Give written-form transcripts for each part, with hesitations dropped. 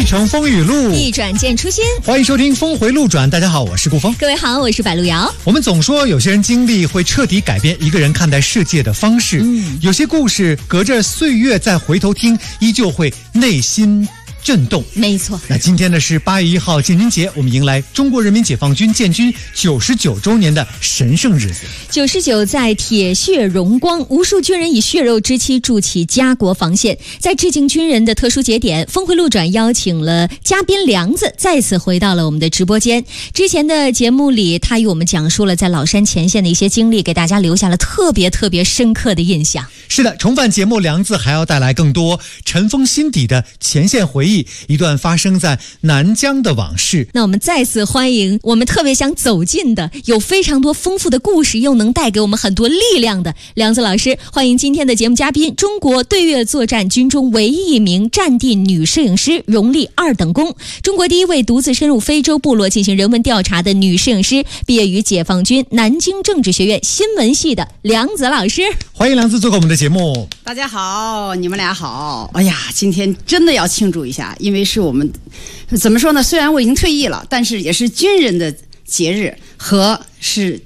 程风雨路， 一转见初心。 欢迎收听峰回路转。大家好，我是顾峰。 各位好，我是白路遥。 我们总说有些人经历会彻底改变一个人看待世界的方式，有些故事隔着岁月再回头听，依旧会内心震动。 没错。 那今天呢是8月1号建军节，我们迎来中国人民解放军建军99周年的神圣日子。 99载铁血荣光，无数军人以血肉之躯筑起家国防线。在致敬军人的特殊节点，峰回路转邀请了嘉宾梁子再次回到了我们的直播间。之前的节目里，他与我们讲述了在老山前线的一些经历，给大家留下了特别深刻的印象。 是的，重返节目，梁子还要带来更多尘封心底的前线回忆，一段发生在南疆的往事。 那我们再次欢迎我们特别想走进的，有非常多丰富的故事，又能带给我们很多力量的梁子老师。欢迎今天的节目嘉宾，中国对越作战军中唯一一名战地女摄影师，荣立2等功，中国第一位独自深入非洲部落进行人文调查的女摄影师，毕业于解放军南京政治学院新闻系的梁子老师。 欢迎梁子做客我们的节目。 大家好，你们俩好。哎呀，今天真的要庆祝一下，因为是我们怎么说呢，虽然我已经退役了，但是也是军人的节日，和是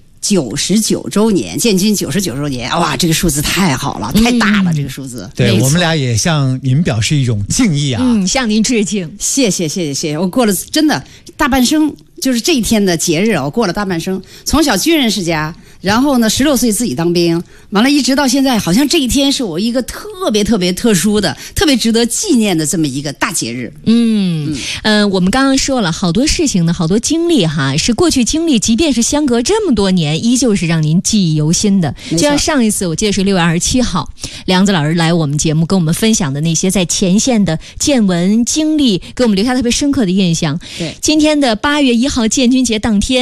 99周年，建军99周年。哇，这个数字太好了，太大了，这个数字。 对，我们俩也向您表示一种敬意啊。 向您致敬。 谢谢。我过了真的大半生，就是这一天的节日，我过了大半生。从小军人世家，然后呢16岁自己当兵，完了一直到现在，好像这一天是我一个特别特殊的、特别值得纪念的这么一个大节日。 我们刚刚说了好多事情呢，好多经历哈，是过去经历，即便是相隔这么多年，依旧是让您记忆犹新的。就像上一次，我记得是6月27号，梁子老师来我们节目，跟我们分享的那些在前线的见闻经历，给我们留下特别深刻的印象。 对， 今天的8月1号建军节当天。